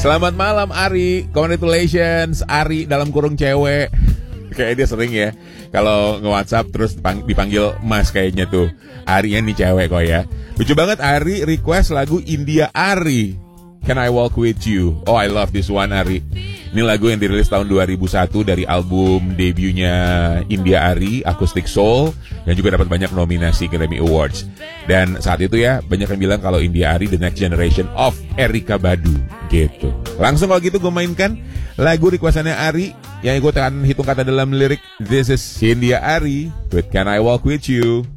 Selamat malam Ari, congratulations Ari dalam kurung cewek. Kayak dia sering ya kalau nge-WhatsApp terus dipanggil Mas kayaknya tuh. Arinya nih cewek kok ya. Lucu banget Ari request lagu India Ari, Can I Walk With You. Oh I love this one Ari. Ini lagu yang dirilis tahun 2001 dari album debutnya India Ari, Acoustic Soul, yang juga dapat banyak nominasi Grammy Awards. Dan saat itu ya banyak yang bilang kalau India Ari the next generation of Erykah Badu gitu. Langsung kalau gitu gue mainkan lagu requestannya Ari yang gue akan hitung kata dalam lirik. This is India Ari with Can I Walk With You.